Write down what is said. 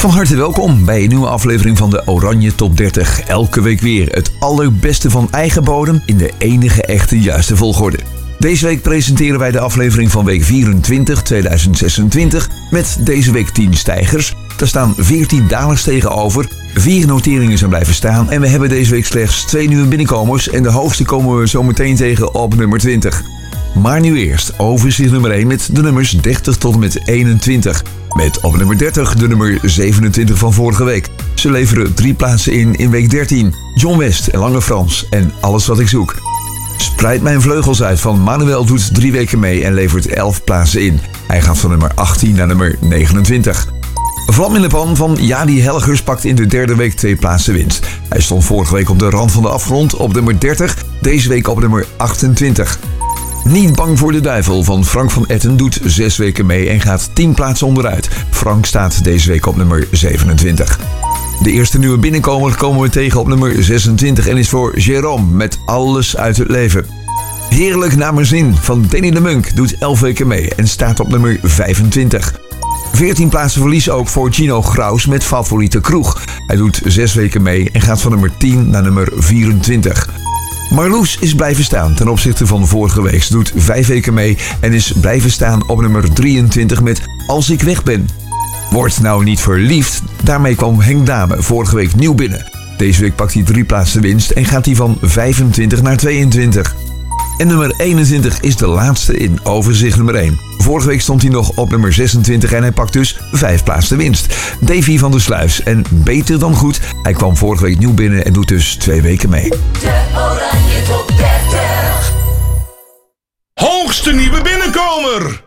Van harte welkom bij een nieuwe aflevering van de Oranje Top 30. Elke week weer het allerbeste van eigen bodem in de enige echte juiste volgorde. Deze week presenteren wij de aflevering van week 24 2026 met deze week 10 stijgers. Daar staan 14 dalers tegenover, 4 noteringen zijn blijven staan en we hebben deze week slechts 2 nieuwe binnenkomers en de hoogste komen we zo meteen tegen op nummer 20. Maar nu eerst overzicht nummer 1 met de nummers 30 tot en met 21. Met op nummer 30 de nummer 27 van vorige week. Ze leveren 3 plaatsen in week 13. John West en Lange Frans en Alles wat ik zoek. Spreid mijn vleugels uit van Manuel doet 3 weken mee en levert 11 plaatsen in. Hij gaat van nummer 18 naar nummer 29. Vlam in de pan van Jadi Helgers pakt in de derde week 2 plaatsen winst. Hij stond vorige week op de rand van de afgrond op nummer 30, deze week op nummer 28. Niet bang voor de duivel van Frank van Etten doet 6 weken mee en gaat 10 plaatsen onderuit. Frank staat deze week op nummer 27. De eerste nieuwe binnenkomer komen we tegen op nummer 26 en is voor Jérôme met Alles uit het leven. Heerlijk naar mijn zin van Danny de Munk doet 11 weken mee en staat op nummer 25. 14 plaatsen verlies ook voor Gino Graus met Favoriete Kroeg. Hij doet 6 weken mee en gaat van nummer 10 naar nummer 24. Marloes is blijven staan ten opzichte van vorige week. Ze doet 5 weken mee en is blijven staan op nummer 23 met Als ik weg ben. Word nou niet verliefd. Daarmee kwam Henk Dame vorige week nieuw binnen. Deze week pakt hij 3 plaatsen winst en gaat hij van 25 naar 22. En nummer 21 is de laatste in overzicht nummer 1. Vorige week stond hij nog op nummer 26 en hij pakt dus 5 plaatsen winst. Davy van der Sluis en Beter dan goed. Hij kwam vorige week nieuw binnen en doet dus 2 weken mee. De Oranje Top 30. Hoogste nieuwe binnenkomer!